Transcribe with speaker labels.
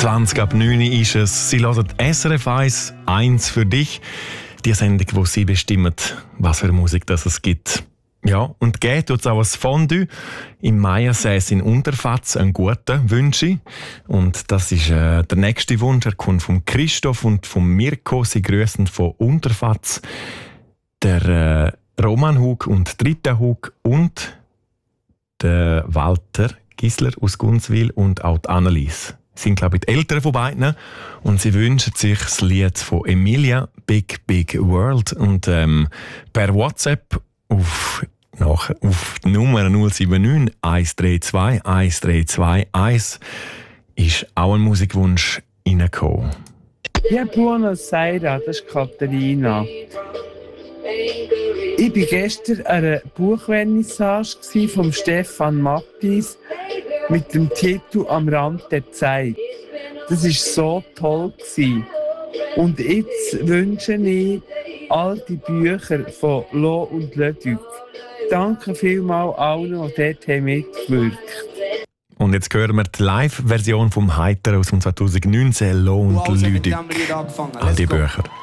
Speaker 1: 20 ab 9 ist es. Sie hören SRF 1 für dich. Die Sendung, wo Sie bestimmen, was für Musik das es gibt. Ja, und geht jetzt auch ein Fondue im Meiersäß in Unterfatz, einen guten Wünsche. Und das ist der nächste Wunsch. Er kommt von Christoph und von Mirko. Sie grüßen von Unterfatz. Der Roman Hug und Rita Hug und der Walter Gisler aus Gunzwil und auch die Annelies. Sie sind, glaube ich, die Eltern von beiden. Und sie wünschen sich das Lied von Emilia, Big Big World. Und per WhatsApp auf die Nummer 079 132 1321 ist auch ein Musikwunsch reingekommen.
Speaker 2: Ja, Buenos Aires, das ist Katharina. Ich war gestern an einer Buchvernissage von Stefan Mattis mit dem Titel «Am Rand der Zeit». Das war so toll. Und jetzt wünsche ich all die Bücher von Lo und Leduc. Danke vielmals allen, die dort mitgewirkt haben.
Speaker 1: Und jetzt hören wir die Live-Version vom Heiter aus dem 2019, Lo und Leduc. All die Bücher.